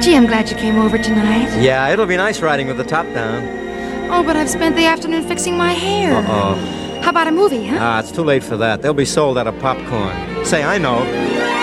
Gee, I'm glad you came over tonight. Yeah, it'll be nice riding with the top down. Oh, but I've spent the afternoon fixing my hair. Uh-oh. How about a movie, huh? It's too late for that. They'll be sold out of popcorn. Say, I know.